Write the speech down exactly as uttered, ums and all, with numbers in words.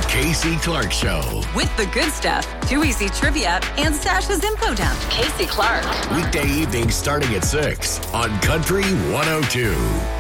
Casey Clark Show. With the good stuff, Too Easy Trivia, and Sasha's Info Dump. Casey Clark. Weekday evenings starting at six on Country one oh two.